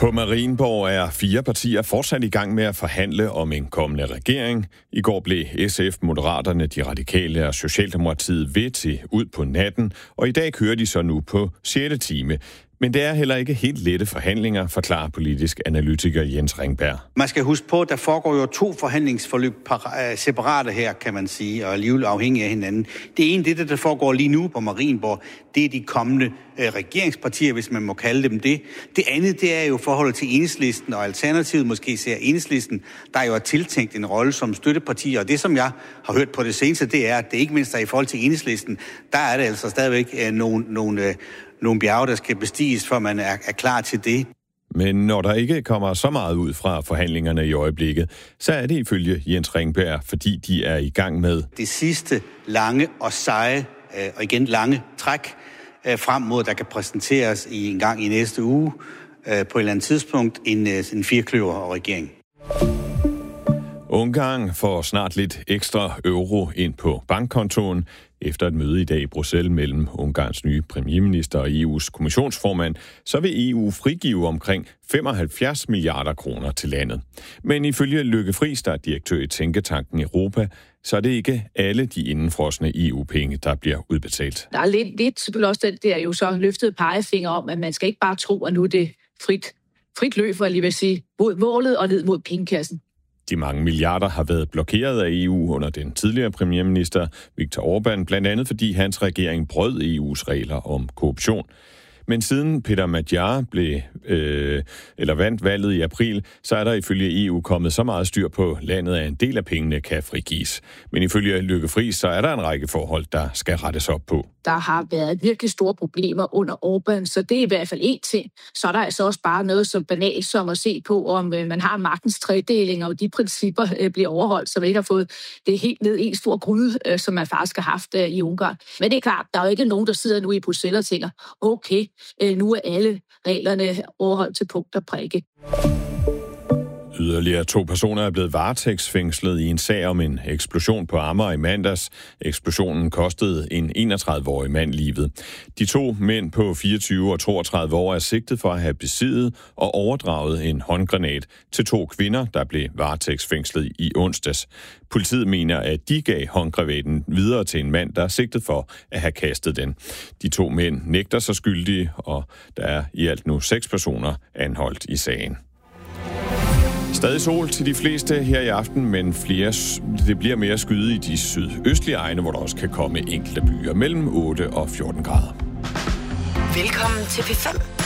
På Marienborg er 4 partier fortsat i gang med at forhandle om en kommende regering. I går blev SF, Moderaterne, De Radikale og Socialdemokratiet ved til ud på natten, og i dag kører de så nu på 6. time. Men det er heller ikke helt lette forhandlinger, forklarer politisk analytiker Jens Ringberg. Man skal huske på, at der foregår jo 2 forhandlingsforløb separate her, kan man sige, og alligevel afhængige af hinanden. Det ene, det der foregår lige nu på Marienborg, det er de kommende regeringspartier, hvis man må kalde dem det. Det andet, det er jo forholdet til Enhedslisten, og Alternativet måske ser Enhedslisten, der jo er tiltænkt en rolle som støtteparti. Og det, som jeg har hørt på det seneste, det er, at det ikke mindst er i forhold til Enhedslisten, der er det altså stadigvæk nogle bjerge, der skal bestiges, for man er klar til det. Men når der ikke kommer så meget ud fra forhandlingerne i øjeblikket, så er det ifølge Jens Ringberg, fordi de er i gang med det sidste lange og seje, og igen lange træk frem mod, der kan præsenteres en gang i næste uge på et eller andet tidspunkt en firkløver regering. Ungarn får snart lidt ekstra euro ind på bankkontoen. Efter et møde i dag i Bruxelles mellem Ungarns nye premierminister og EU's kommissionsformand, så vil EU frigive omkring 75 milliarder kroner til landet. Men ifølge Lykke Friis, der er direktør i Tænketanken Europa, så er det ikke alle de indefrosne EU-penge, der bliver udbetalt. Der er lidt selvfølgelig også den der jo så løftede pegefinger om, at man skal ikke bare tro, at nu er det frit løb, for jeg lige vil sige, mod målet og ned mod pengekassen. De mange milliarder har været blokeret af EU under den tidligere premierminister Viktor Orbán, blandt andet fordi hans regering brød EU's regler om korruption. Men siden Peter Magyar vandt valget i april, så er der ifølge EU kommet så meget styr på landet, at en del af pengene kan frigives. Men ifølge Lykke Friis, så er der en række forhold, der skal rettes op på. Der har været virkelig store problemer under Orbán, så det er i hvert fald én ting. Så er der altså også bare noget så banalt som at se på, om man har magtens tredeling, og de principper bliver overholdt, så man ikke har fået det helt ned i en stor gryde, som man faktisk har haft i Ungarn. Men det er klart, der er jo ikke nogen, der sidder nu i Bruxelles og tænker, okay, nu er alle reglerne overholdt til punkt og prikke. Yderligere 2 personer er blevet varetægtsfængslet i en sag om en eksplosion på Amager i mandags. Eksplosionen kostede en 31-årig mand livet. De 2 mænd på 24 og 32 år er sigtet for at have besiddet og overdraget en håndgranat til 2 kvinder, der blev varetægtsfængslet i onsdags. Politiet mener, at de gav håndgranaten videre til en mand, der er sigtet for at have kastet den. De 2 mænd nægter sig skyldige, og der er i alt nu 6 personer anholdt i sagen. Stadig sol til de fleste her i aften, men det bliver mere skyde i de sydøstlige egne, hvor der også kan komme enkelte byer mellem 8 og 14 grader. Velkommen til P5.